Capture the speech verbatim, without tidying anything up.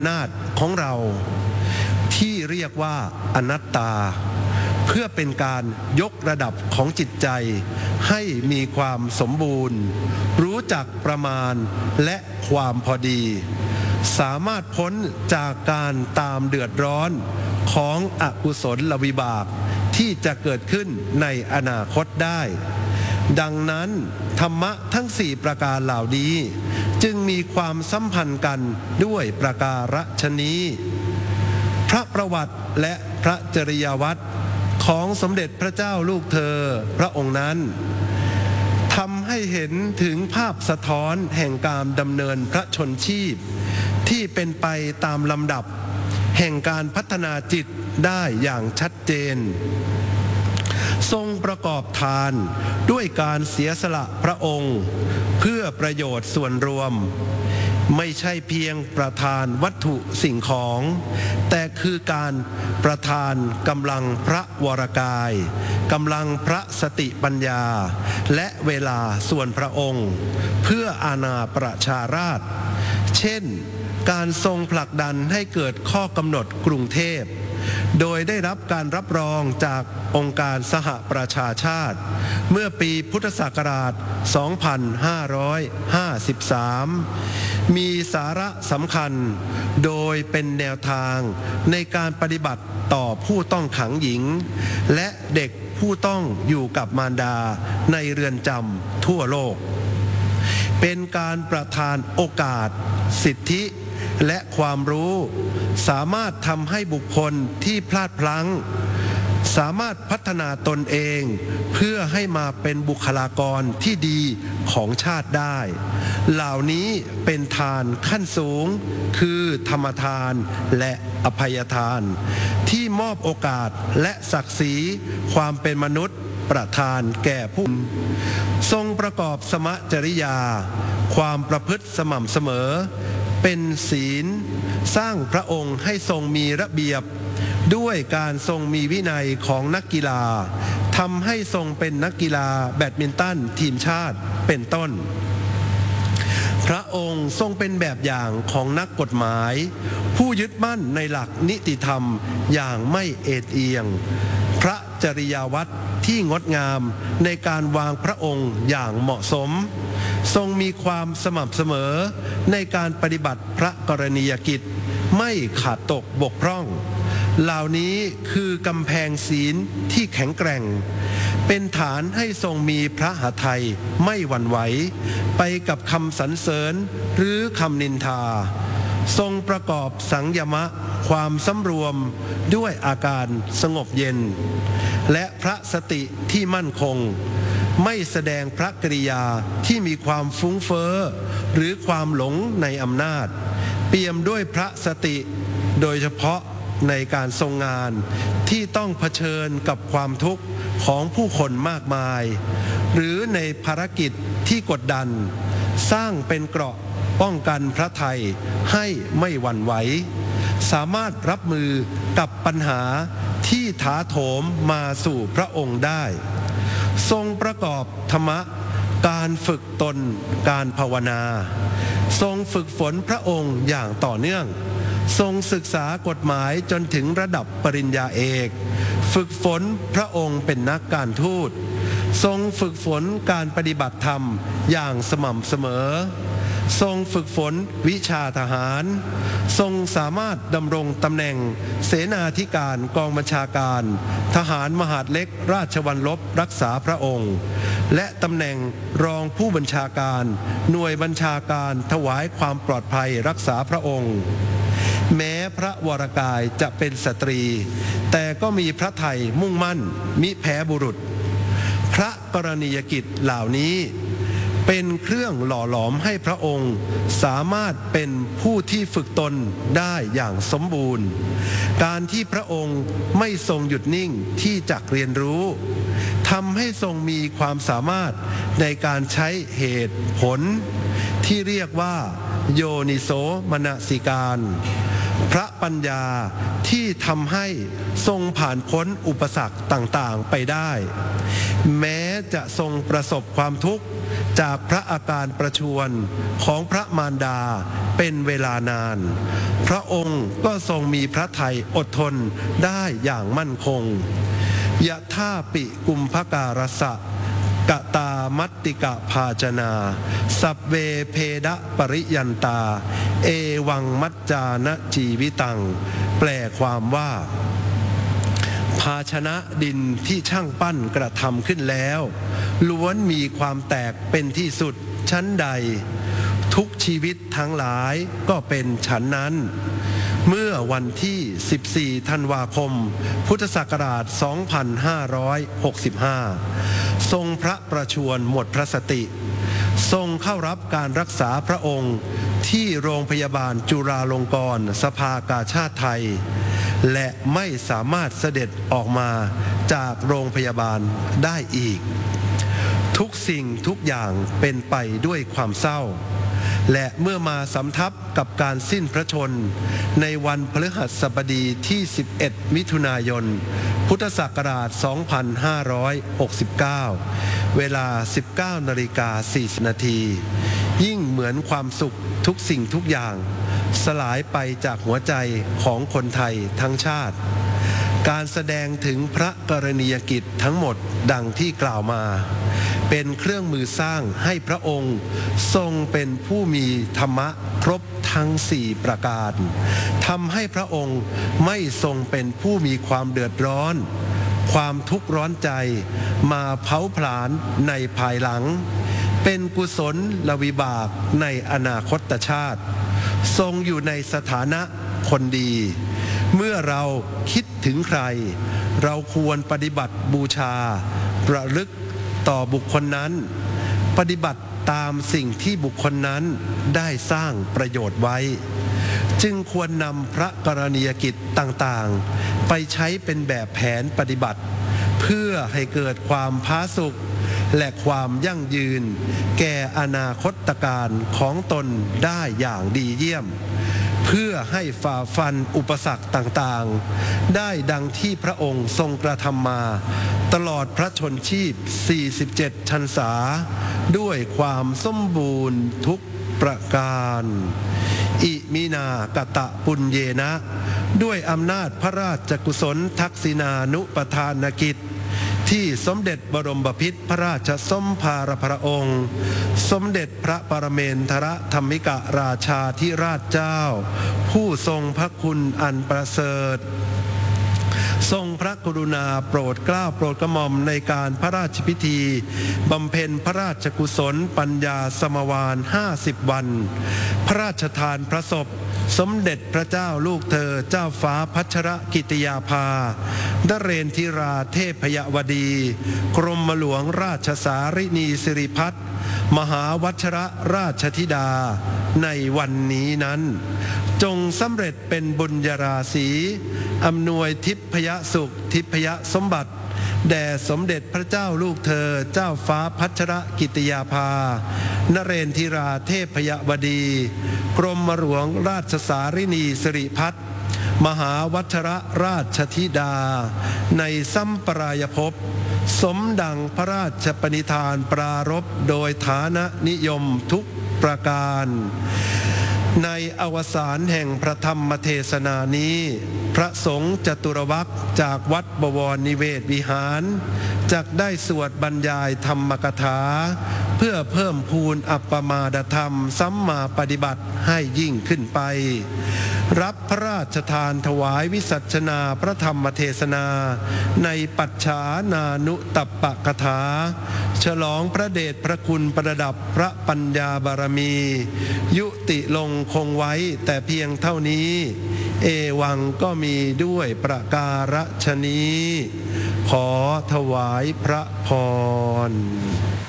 อำนาจของเราที่เรียกว่าอนัตตาเพื่อเป็นการยกระดับของจิตใจให้มีความสมบูรณ์รู้จักประมาณและความพอดีสามารถพ้นจากการตามเดือดร้อนของอกุศลวิบากที่จะเกิดขึ้นในอนาคตได้ดังนั้นธรรมะทั้งสี่ประการเหล่านี้จึงมีความสัมพันธ์กันด้วยประการฉะนี้พระประวัติและพระจริยวัตรของสมเด็จพระเจ้าลูกเธอพระองค์นั้นทำให้เห็นถึงภาพสะท้อนแห่งการดำเนินพระชนชีพที่เป็นไปตามลำดับแห่งการพัฒนาจิตได้อย่างชัดเจนทรงประกอบทานด้วยการเสียสละพระองค์เพื่อประโยชน์ส่วนรวมไม่ใช่เพียงประทานวัตถุสิ่งของแต่คือการประทานกำลังพระวรกายกำลังพระสติปัญญาและเวลาส่วนพระองค์เพื่ออาณาประชาราษฎร์เช่นการทรงผลักดันให้เกิดข้อกำหนดกรุงเทพโดยได้รับการรับรองจากองค์การสหประชาชาติเมื่อปีพุทธศักราช สองพันห้าร้อยห้าสิบสาม มีสาระสำคัญโดยเป็นแนวทางในการปฏิบัติต่อผู้ต้องขังหญิงและเด็กผู้ต้องอยู่กับมารดาในเรือนจำทั่วโลกเป็นการประทานโอกาสสิทธิและความรู้สามารถทำให้บุคคลที่พลาดพลั้งสามารถพัฒนาตนเองเพื่อให้มาเป็นบุคลากรที่ดีของชาติได้เหล่านี้เป็นทานขั้นสูงคือธรรมทานและอภัยทานที่มอบโอกาสและศักดิ์ศรีความเป็นมนุษย์ประทานแก่ผู้ทรงประกอบสมจริยาความประพฤติสม่ำเสมอเป็นศีลสร้างพระองค์ให้ทรงมีระเบียบด้วยการทรงมีวินัยของนักกีฬาทำให้ทรงเป็นนักกีฬาแบดมินตันทีมชาติเป็นต้นพระองค์ทรงเป็นแบบอย่างของนักกฎหมายผู้ยึดมั่นในหลักนิติธรรมอย่างไม่เอ็นเอียงพระจริยวัตรที่งดงามในการวางพระองค์อย่างเหมาะสมทรงมีความสม่ำเสมอในการปฏิบัติพระกรณียกิจไม่ขาดตกบกพร่องเหล่านี้คือกำแพงศีลที่แข็งแกร่งเป็นฐานให้ทรงมีพระหฤทัยไม่หวั่นไหวไปกับคำสรรเสริญหรือคำนินทาทรงประกอบสังยมะความสำรวมด้วยอาการสงบเย็นและพระสติที่มั่นคงไม่แสดงพระกริยาที่มีความฟุ้งเฟ้อหรือความหลงในอำนาจเปี่ยมด้วยพระสติโดยเฉพาะในการทรงงานที่ต้องเผชิญกับความทุกข์ของผู้คนมากมายหรือในภารกิจที่กดดันสร้างเป็นเกราะป้องกันพระทัยให้ไม่หวั่นไหวสามารถรับมือกับปัญหาที่ถาโถมมาสู่พระองค์ได้ทรงประกอบธรรมะการฝึกตนการภาวนาทรงฝึกฝนพระองค์อย่างต่อเนื่องทรงศึกษากฎหมายจนถึงระดับปริญญาเอกฝึกฝนพระองค์เป็นนักการทูตทรงฝึกฝนการปฏิบัติธรรมอย่างสม่ำเสมอทรงฝึกฝนวิชาทหารทรงสามารถดำรงตำแหน่งเสนาธิการกองบัญชาการทหารมหาดเล็กราชวัลลบรักษาพระองค์และตำแหน่งรองผู้บัญชาการหน่วยบัญชาการถวายความปลอดภัยรักษาพระองค์แม้พระวรกายจะเป็นสตรีแต่ก็มีพระทัยมุ่งมั่นมิแพ้บุรุษพระกรณียกิจเหล่านี้เป็นเครื่องหล่อหลอมให้พระองค์สามารถเป็นผู้ที่ฝึกตนได้อย่างสมบูรณ์การที่พระองค์ไม่ทรงหยุดนิ่งที่จะเรียนรู้ทำให้ทรงมีความสามารถในการใช้เหตุผลที่เรียกว่าโยนิโสมนสิการพระปัญญาที่ทำให้ทรงผ่านพ้นอุปสรรคต่างๆไปได้แม้จะทรงประสบความทุกข์จากพระอาการประชวรของพระมารดาเป็นเวลานานพระองค์ก็ทรงมีพระทัยอดทนได้อย่างมั่นคงยะท่าปิกุมภการสะกะตามัตติกะภาชนาสัพเวเพดะปริยันตาเอวังมัจจานะจีวิตังแปลความว่าภาชนะดินที่ช่างปั้นกระทำขึ้นแล้วล้วนมีความแตกเป็นที่สุดชั้นใดทุกชีวิตทั้งหลายก็เป็นฉันนั้นเมื่อวันที่สิบสี่ธันวาคมพุทธศักราชสองพันห้าร้อยหกสิบห้าทรงพระประชวรหมดพระสติทรงเข้ารับการรักษาพระองค์ที่โรงพยาบาลจุฬาลงกรณ์สภากาชาดไทยและไม่สามารถเสด็จออกมาจากโรงพยาบาลได้อีกทุกสิ่งทุกอย่างเป็นไปด้วยความเศร้าและเมื่อมาสำทับกับการสิ้นพระชนม์ในวันพฤหัสบดีที่สิบเอ็ดมิถุนายนพุทธศักราชสองพันห้าร้อยหกสิบเก้าเวลา สิบเก้านาฬิกาสี่สิบนาทียิ่งเหมือนความสุขทุกสิ่งทุกอย่างสลายไปจากหัวใจของคนไทยทั้งชาติการแสดงถึงพระกรณียกิจทั้งหมดดังที่กล่าวมาเป็นเครื่องมือสร้างให้พระองค์ทรงเป็นผู้มีธรรมะครบทั้งสี่ประการทำให้พระองค์ไม่ทรงเป็นผู้มีความเดือดร้อนความทุกข์ร้อนใจมาเผาผลาญในภายหลังเป็นกุศลและวิบากในอนาคตชาติทรงอยู่ในสถานะคนดีเมื่อเราคิดถึงใครเราควรปฏิบัติบูชาระลึกต่อบุคคลนั้นปฏิบัติตามสิ่งที่บุคคลนั้นได้สร้างประโยชน์ไว้จึงควรนำพระกรณียกิจต่างๆไปใช้เป็นแบบแผนปฏิบัติเพื่อให้เกิดความผาสุกและความยั่งยืนแก่อนาคตการของตนได้อย่างดีเยี่ยมเพื่อให้ฝ่าฟันอุปสรรคต่างๆได้ดังที่พระองค์ทรงกระทำมาตลอดพระชนชีพสี่สิบเจ็ดพรรษาด้วยความสมบูรณ์ทุกประการอิมินากตะปุญเยนะด้วยอำนาจพระราชกุศลทักษิณานุปทานกิจที่สมเด็จบรมบพิตรพระราชสมภารพระองค์สมเด็จพระปรเมนทรธรรมิกราชาธิราชเจ้าผู้ทรงพระคุณอันประเสริฐทรงพระกรุณาโปรดเกล้าโปรดกระหม่อมในการพระราชพิธีบำเพ็ญพระราชกุศลปัญญาสมวาลห้าสิบวันพระราชทานพระศพสมเด็จพระเจ้าลูกเธอเจ้าฟ้าพัชรกิติยาภานเรนทิราเทพยวดีกรมหลวงราชสารินีสิริพัฒน์มหาวัชรราชธิดาในวันนี้นั้นจงสำเร็จเป็นบุญญาราศีอำนวยทิพยสุขทิพยสมบัติแด่สมเด็จพระเจ้าลูกเธอเจ้าฟ้าพัชรกิติยาภานเรนทิราเทพยวดีกรมหลวงราชสารินีสิริพัฒน์มหาวัชรราชธิดาในสัมปรายภพสมดังพระราชปณิธานปรารภโดยฐานะนิยมทุกประการในอวสานแห่งพระธรรมเทศนานี้พระสงฆ์จตุรวรรคจากวัดบวรนิเวศวิหารจักได้สวดบรรยายธรรมกถาเพื่อเพิ่มพูนอัปปมาดธรรมสัมมาปฏิบัติให้ยิ่งขึ้นไปรับพระราชทานถวายวิสัชนาพระธรรมเทศนาในปัจฉานานุตัปปกถาฉลองพระเดชพระคุณประดับพระปัญญาบารมียุติลงคงไว้แต่เพียงเท่านี้เอวังก็มีด้วยประการฉนี้ขอถวายพระพร